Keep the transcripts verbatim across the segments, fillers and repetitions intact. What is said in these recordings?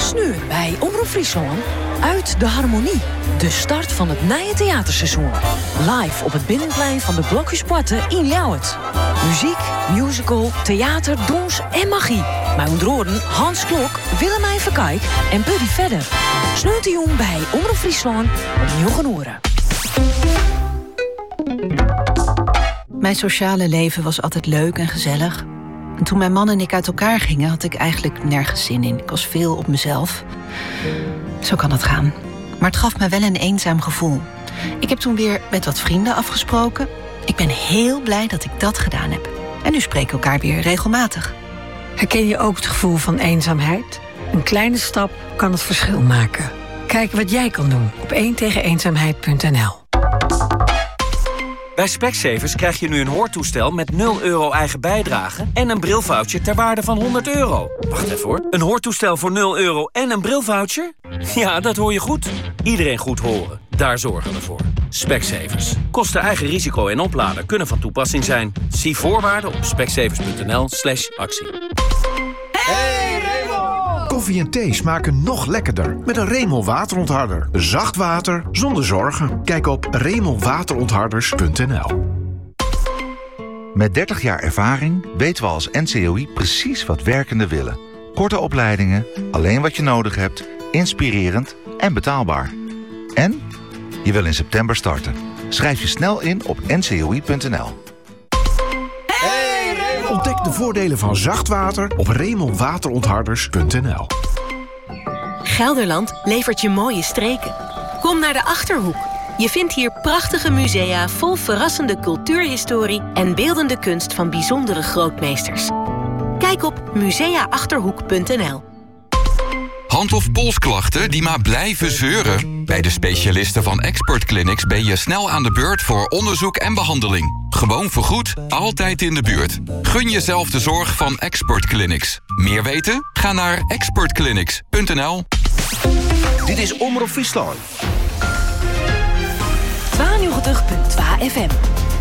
Sneur bij Omroep Friesland. Uit de Harmonie. De start van het nieuwe theaterseizoen. Live op het binnenplein van de Blokhuispoorten in Ljouwert. Muziek, musical, theater, dans en magie. Mijn ondroden Hans Klok, Willemijn Verkijk en Buddy Vedder. Sneurt de jong bij Omroep Friesland op Nieuw Oren. Mijn sociale leven was altijd leuk en gezellig. En toen mijn man en ik uit elkaar gingen, had ik eigenlijk nergens zin in. Ik was veel op mezelf. Zo kan het gaan. Maar het gaf me wel een eenzaam gevoel. Ik heb toen weer met wat vrienden afgesproken. Ik ben heel blij dat ik dat gedaan heb. En nu spreken we elkaar weer regelmatig. Herken je ook het gevoel van eenzaamheid? Een kleine stap kan het verschil maken. Kijk wat jij kan doen op één tegen eenzaamheid punt n l. Bij Specsavers krijg je nu een hoortoestel met nul euro eigen bijdrage en een brilvoucher ter waarde van honderd euro. Wacht even hoor. Een hoortoestel voor nul euro en een brilvoucher? Ja, dat hoor je goed. Iedereen goed horen. Daar zorgen we voor. Specsavers. Kosten eigen risico en oplader kunnen van toepassing zijn. Zie voorwaarden op specsavers punt n l slash actie. Hey Remo! Koffie en thee smaken nog lekkerder met een Remo waterontharder. Zacht water zonder zorgen. Kijk op remo waterontharders punt n l. Met dertig jaar ervaring weten we als N C O I precies wat werkenden willen. Korte opleidingen, alleen wat je nodig hebt, inspirerend en betaalbaar. En je wil in september starten. Schrijf je snel in op n c o i punt n l. Ontdek de voordelen van zacht water op remo waterontharders punt n l. Gelderland levert je mooie streken. Kom naar de Achterhoek. Je vindt hier prachtige musea vol verrassende cultuurhistorie en beeldende kunst van bijzondere grootmeesters. Kijk op musea achterhoek punt n l. Hand- of polsklachten die maar blijven zeuren? Bij de specialisten van Expert Clinics ben je snel aan de beurt voor onderzoek en behandeling. Gewoon vergoed, altijd in de buurt. Gun jezelf de zorg van Expert Clinics. Meer weten? Ga naar expert clinics punt n l. Dit is Omroep Friesland. tweeënnegentig komma twee F M.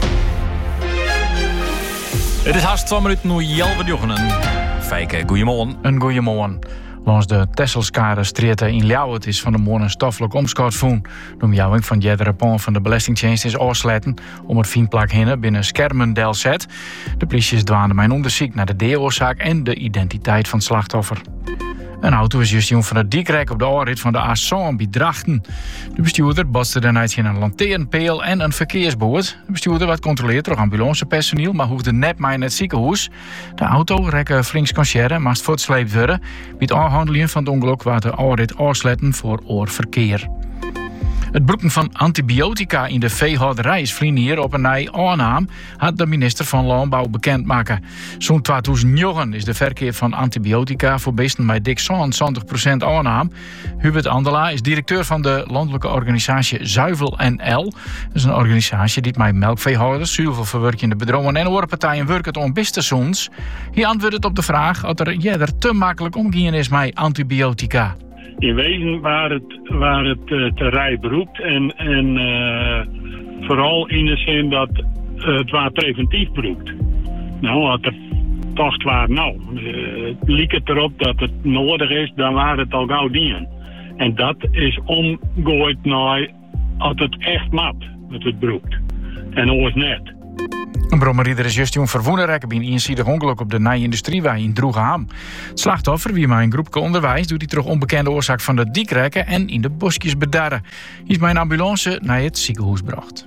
Het is haast twee minuten nu Jelwe Jochenen. Fijke, goeiemorgen. Een goeiemorgen. Langs de Tesselskade Streete in Ljouwert is van de morgen een stoffelijk omschouwing. De omjouwing van Jette Rapon van de Belastingdienst is afsluiten om het fienplak hinnen binnen schermen Delzet. De politie dwaande mijn onderzoek naar de deeroorzaak en de identiteit van het slachtoffer. Een auto is juist van het Diekrijk op de aanrit van de A zes bij Drachten. De bestuurder botste daarna in een lanteernpeel en een verkeersboord. De bestuurder werd controleerd door ambulancepersoneel, maar hoefde net maar in het ziekenhuis. De auto rekke flinks concierre, maar voortsleept worden. Bij het aanhandelen van het ongeluk werd de aanrit afsluiten voor oorverkeer. Het broeken van antibiotica in de veehouderij is hier op een nieuwe aanname, had de minister van Landbouw bekendmaken. Zo'n tweeduizend negen is de verkeer van antibiotica voor beesten bij dik zevenentwintig procent aanname. Hubert Andela is directeur van de landelijke organisatie Zuivel N L. Dat is een organisatie die met melkveehouders, zuivelverwerkende bedrijven en oorpartijen werkt om business. Hij antwoordt op de vraag of er jeder te makkelijk omgaan is met antibiotica. In wezen waar het, waar het uh, te rij beroept en, en uh, vooral in de zin dat uh, het waar preventief beroept. Nou, wat er toch waar nou, uh, het liep het erop dat het nodig is, dan waren het al gauw dingen. En dat is omgooid naar als het echt mat, dat het beroept. En oors net. Een brommerrieder is juist jong verwoenerrekken bij een eenzijdig ongeluk op de nieuwe industrieweg in Droegeham. Het slachtoffer, wie maar een groepje onderwijs, doet die terug onbekende oorzaak van de diekrekken en in de bosjes bedarren. Hier is mijn ambulance naar het ziekenhuis gebracht.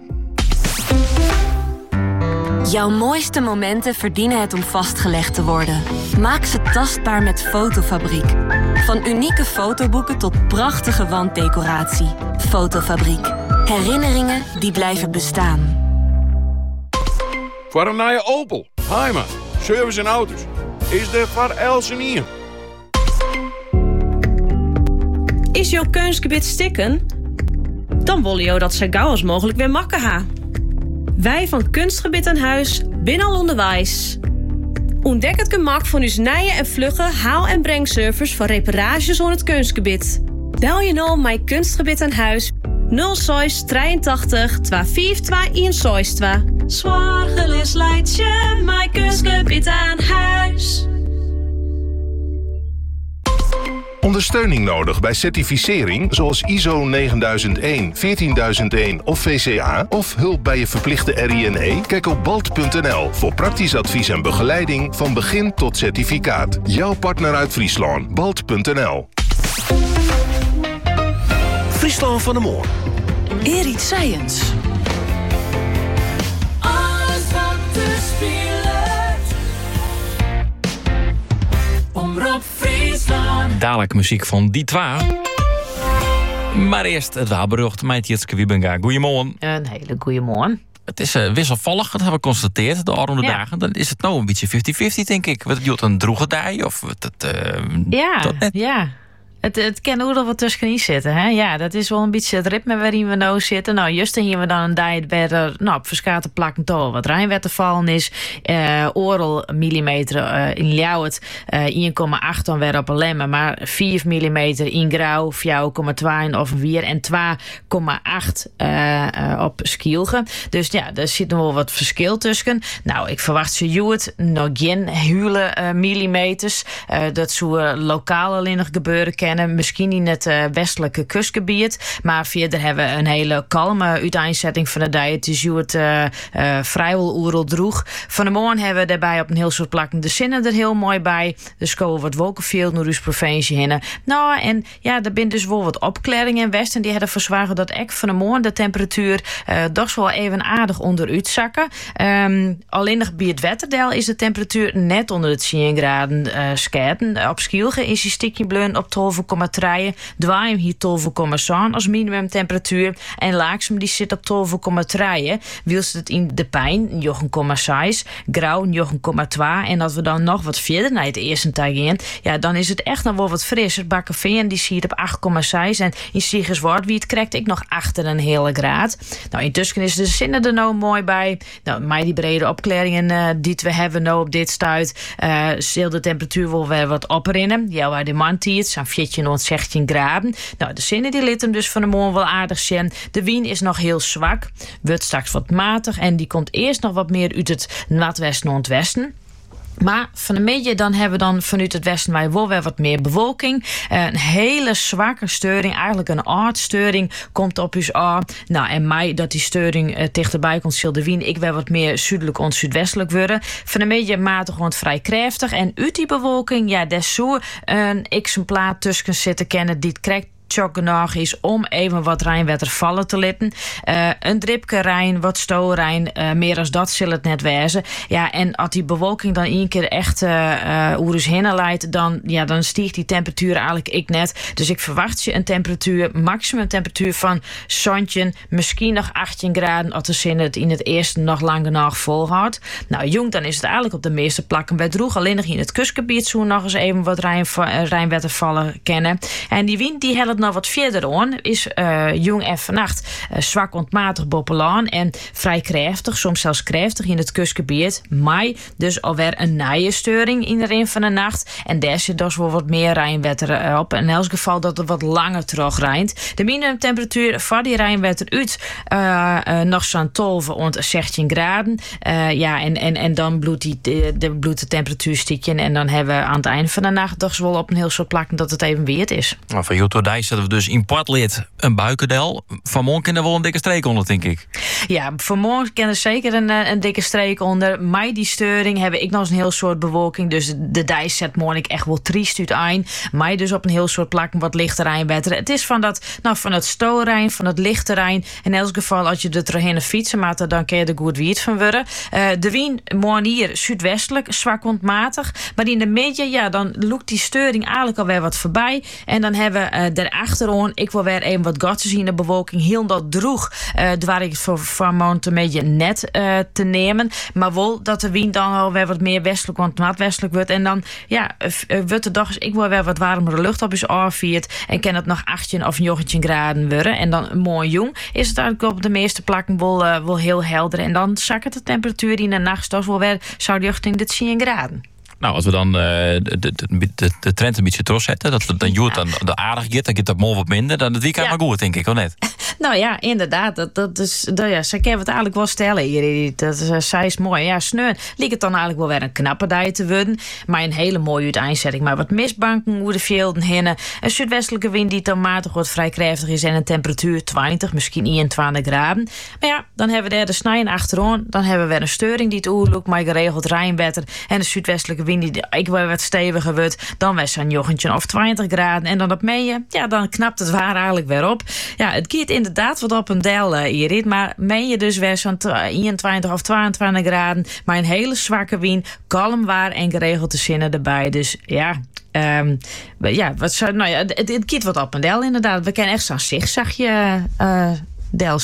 Jouw mooiste momenten verdienen het om vastgelegd te worden. Maak ze tastbaar met Fotofabriek. Van unieke fotoboeken tot prachtige wanddecoratie. Fotofabriek. Herinneringen die blijven bestaan. Voor een nieuwe Opel, Heima, service en auto's. Is de voor Elsenier. Is jouw keusgebied stikken? Dan willen jou dat zo gauw als mogelijk weer makken ha. Wij van Kunstgebied aan Huis binnen al onderwijs. Ontdek het gemak van uw nieuwe en vlugge haal- en brengservice voor reparages aan het keusgebied. Bel je nou mijn Kunstgebied aan Huis nul zes drieëntachtig tweehonderdvijfentwintig eenenzestig. Zorgeloos leidt je mijn Kunstgebied aan Huis. Ondersteuning nodig bij certificering zoals I S O negenduizend één, veertienduizend één of V C A? Of hulp bij je verplichte R I N E? Kijk op balt punt n l voor praktisch advies en begeleiding van begin tot certificaat. Jouw partner uit Friesland. balt punt n l. Friesland van de Moor. Erik Science. Alles wat te spelen. Omroep Friesland. Dadelijk muziek van die twa. Maar eerst het welberucht met Jitske Wiebenga. Goedemorgen. Een hele goede morgen. Het is uh, wisselvallig, dat hebben we geconstateerd de afgelopen Ja. dagen. Dan is het nou een beetje vijftig vijftig, denk ik. Wat doet een droege dij of wat het, uh, Ja, dat net? ja. Het, het kan ook nog wat tussenin zitten. Hè? Ja, dat is wel een beetje het ritme waarin we nou zitten. Nou, juist hier we dan een diet waar er nou, op verschillende plakken toch wat rijnwetter vallen is. Uh, oral millimeter uh, in Ljouwert, uh, één komma acht dan weer op een lemmer. Maar vier millimeter in Grauw, vier komma twee of Wier en twee komma acht uh, uh, op Skielge. Dus ja, daar zit nog wel wat verschil tussen. Nou, ik verwacht ze Juwet nog geen huile uh, millimeters. Uh, dat zou uh, lokaal alleen nog gebeuren kennen. Misschien in het uh, westelijke kustgebied. Maar verder hebben we een hele kalme uiteenzetting van de dag. Het is Juwet uh, uh, vrijwel oerel droeg. Van de morgen hebben we daarbij op een heel soort plakken de zinnen er heel mooi bij. Dus komen wat wolkenveld naar de provincie heen. Nou, en ja, er zijn dus wel wat opklaringen in Westen. Die hebben verzwagen dat ek van de morgen de temperatuur uh, toch wel even aardig onderuit zakken. Um, alleen nog bij het Wetterdel is de temperatuur net onder het tien graden uh, schaten. Op Skielge is die stikje blun op twaalf komma drie. Dwaaim hier twaalf komma zeven als minimumtemperatuur. En Laaksem die zit op twaalf komma drie. Wilst het in De Pijn negen komma zes. Grauw negen komma twee. En als we dan nog wat verder naar het eerste tag in, ja, dan is het echt nog wel wat frisser. Bakkeveen die zit op acht komma zes. En in Siegerswoord wie het krijgt ik nog achter een hele graad. Nou, intussen is de zinnen er nou mooi bij. Nou, maar die brede opklaringen uh, die we hebben nou op dit stuit, uh, zal de temperatuur wel weer wat oprinnen. Ja, waar de man tiert, zo'n veertien tot zestien graden. Nou, de zinnen die lieten hem dus van de morgen wel aardig zijn. De wind is nog heel zwak, wordt straks wat matig en die komt eerst nog wat meer uit het noordwesten en westen. Maar van de middag dan hebben we dan vanuit het westen wij wel weer wat meer bewolking. Een hele zwakke steuring, eigenlijk een aardsteuring komt op ons aan. Nou, en mij dat die steuring uh, dichterbij komt, zal de wind ik weer wat meer zuidelijk en zuidwestelijk worden. Van de middag matig gewoon vrij krachtig. En uit die bewolking, ja, daar zou een exemplaar tussen zitten kennen die het krijgt tjok genoeg is om even wat rijnwetter vallen te laten. Uh, een dripke rijn, wat stoorijn, uh, meer als dat zal het net wezen. Ja, en als die bewolking dan één keer echt uh, uh, oeris heen leidt, dan, ja, dan stiegt die temperatuur eigenlijk ik net. Dus ik verwacht je een temperatuur, maximum temperatuur van zoontje, misschien nog achttien graden, als de zin het in het eerste nog lang genoeg volhoudt. Nou, jong, dan is het eigenlijk op de meeste plakken bij droeg. Alleen nog in het kustgebied zo nog eens even wat rijn, uh, rijnwetter vallen kennen. En die wind die helpt nou wat verder aan, is uh, jong en vannacht uh, zwak ontmatig boppelaan en vrij krachtig, soms zelfs krachtig in het kustgebied. Maar dus alweer een naaie-steuring in de rin van de nacht. En daar zit dus wel wat meer rijnwetter uh, op. In elk geval dat het wat langer terug rijnt. De minimumtemperatuur van die rijnwetter uit uh, uh, nog zo'n twaalf tot zestien graden. Uh, ja, en, en, en dan bloedt die, de, de, bloedt de temperatuur stiekje. En dan hebben we aan het eind van de nacht toch wel op een heel soort plakken dat het even weer is. Nou, van Joto Dij zetten we dus in Portlid een buikendel. Vanmorgen kunnen we wel een dikke streek onder, denk ik. Ja, vanmorgen kennen zeker een, een dikke streek onder. Maar die steuring hebben ik nog eens een heel soort bewolking. Dus de dij zet morgen ik echt wel triest uit een. Maar dus op een heel soort plakken wat lichter rijnwetter. Het is van dat, nou, van het stoorijn, van het lichterrein. In elk geval, als je er doorheen fietsen maakt, dan kun je er goed wierd van worden. Uh, de wind morgen hier zuidwestelijk, zwak ontmatig. Maar in de midden, ja, dan loopt die steuring eigenlijk alweer wat voorbij. En dan hebben we uh, daarachterom, ik wil weer even wat gatjes in de bewolking. Heel dat droeg, uh, waar ik voor vanmorgen een beetje net uh, te nemen. Maar wel dat de wind dan alweer wat meer westelijk, want noordwestelijk wordt. En dan, ja, uh, wordt de dag eens, ik wil weer wat warmere lucht op is afviert. En kan het nog achttien of negentien graden worden. En dan mooi jong is het eigenlijk op de meeste plakken wel, uh, wel heel helder. En dan zakt de temperatuur in de nacht toch wel weer, zou die richting de tien graden. Nou, als we dan uh, de, de, de, de trend een beetje terugzetten, dat dan Joet dan de aardig gaat, dan gaat dat morgen wat minder, dan het weekend ja. maar goed, denk ik, of net? Nou ja, inderdaad. Dat, dat is, dat, ja, ze kan het eigenlijk wel stellen hier. Dat uh, zij is mooi. Ja, sneun liep het dan eigenlijk wel weer een knappe dag te worden. Maar een hele mooie uiteenzetting. Maar wat misbanken hoe de velden hinnen. Een zuidwestelijke wind die dan matig wat vrij krachtig is. En een temperatuur twintig, misschien eenentwintig graden. Maar ja, dan hebben we daar de snijden achterom. Dan hebben we weer een steuring die het oerloekt. Maar geregeld rijnwetter. En de zuidwestelijke wind die ik wel wat steviger wordt. Dan was een jochentje of twintig graden. En dan op meeën, ja, dan knapt het waar eigenlijk weer op. Ja, het gaat inderdaad wat op een del uh, hier. Maar meen je dus weer zo'n eenentwintig of tweeëntwintig graden. Maar een hele zwakke wind. Kalm waar en geregeld te zinnen erbij. Dus ja... Um, ja, wat zou, nou ja, het, het gaat wat op een del inderdaad. We kennen echt zo'n zigzagje uh, del